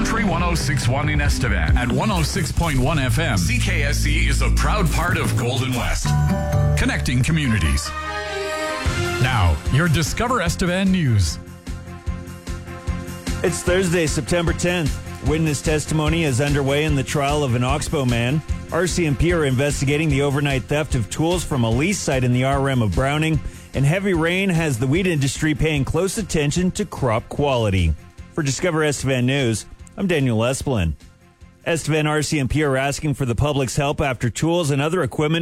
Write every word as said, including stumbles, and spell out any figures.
Country one oh six point one in Estevan. At one oh six point one F M, C K S E is a proud part of Golden West. Connecting communities. Now, your Discover Estevan news. It's Thursday, September tenth. Witness testimony is underway in the trial of an Oxbow man. R C M P are investigating the overnight theft of tools from a lease site in the R M of Browning. And heavy rain has the wheat industry paying close attention to crop quality. For Discover Estevan News, I'm Daniel Esplin. Estevan R C M P are asking for the public's help after tools and other equipment